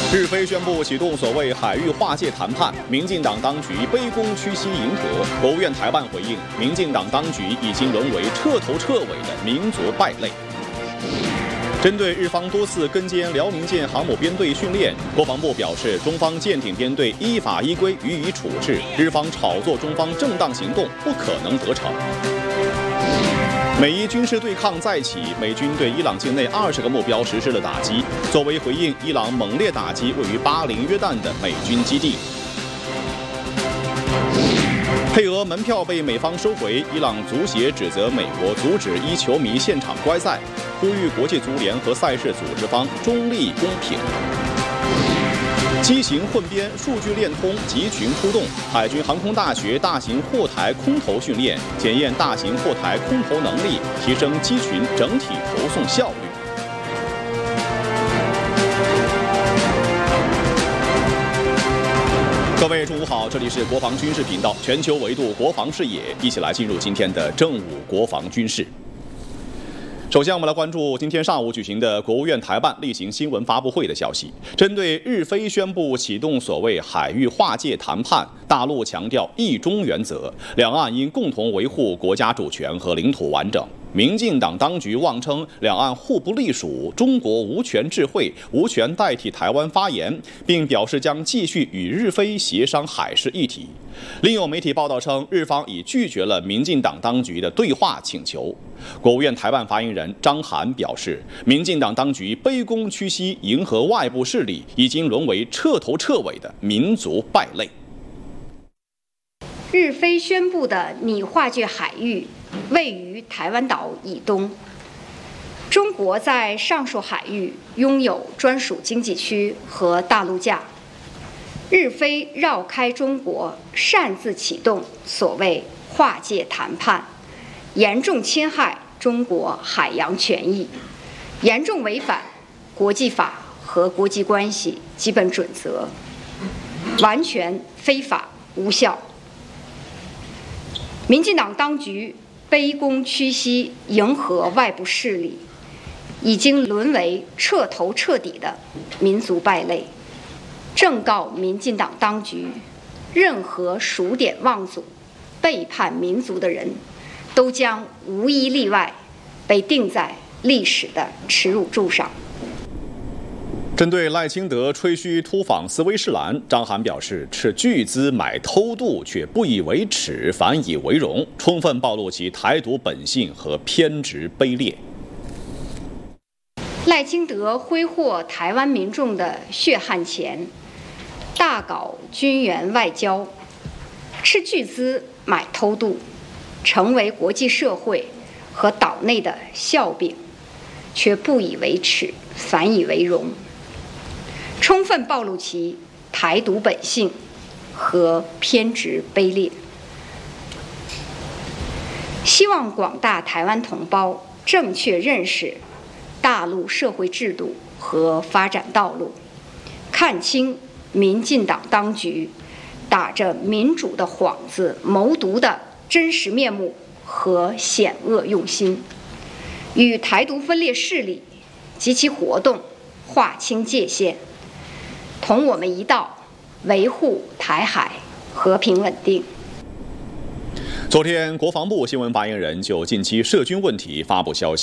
日菲宣布启动所谓海域划界谈判，民进党当局卑躬屈膝迎合。国务院台办回应，民进党当局已经沦为彻头彻尾的民族败类。针对日方多次跟监辽宁舰航母编队训练，国防部表示，中方舰艇编队依法依规予以处置，日方炒作中方正当行动不可能得逞。美伊军事对抗再起，美军对伊朗境内20个目标实施了打击。作为回应，伊朗猛烈打击位于巴林约旦的美军基地。配额门票被美方收回，伊朗足协指责美国阻止一球迷现场观赛，呼吁国际足联和赛事组织方中立公平。机型混编，数据链通，集群出动。海军航空大学大型货台空投训练，检验大型货台空投能力，提升机群整体投送效率。各位中午好，这里是国防军事频道，全球维度国防视野，一起来进入今天的正午国防军事。首先，我们来关注今天上午举行的国务院台办例行新闻发布会的消息。针对日菲宣布启动所谓海域划界谈判，大陆强调一中原则，两岸应共同维护国家主权和领土完整。民进党当局妄称两岸互不隶属，中国无权置会，无权代替台湾发言，并表示将继续与日菲协商海事议题。另有媒体报道称，日方已拒绝了民进党当局的对话请求。国务院台办发言人张涵表示，民进党当局卑躬屈膝迎合外部势力，已经沦为彻头彻尾的民族败类。 日菲宣布的拟划界海域位于台湾岛以东，中国在上述海域拥有专属经济区和大陆架。日菲绕开中国，擅自启动所谓划界谈判，严重侵害中国海洋权益，严重违反国际法和国际关系基本准则，完全非法无效。民进党当局卑躬屈膝迎合外部势力，已经沦为彻头彻底的民族败类。正告民进党当局，任何数典忘祖、背叛民族的人，都将无一例外被钉在历史的耻辱柱上。 针对赖清德吹嘘突访斯威士兰，张涵表示，斥巨资买偷渡却不以为耻，反以为荣，充分暴露其台独本性和偏执卑劣。 赖清德挥霍台湾民众的血汗钱，大搞军援外交，斥巨资买偷渡，成为国际社会和岛内的笑柄，却不以为耻，反以为荣，充分暴露其台独本性和偏执卑劣。希望广大台湾同胞正确认识大陆社会制度和发展道路，看清民进党当局打着民主的幌子谋独的真实面目和险恶用心，与台独分裂势力及其活动划清界限，同我们一道维护台海和平稳定。 昨天，国防部新闻发言人就近期涉军问题发布消息。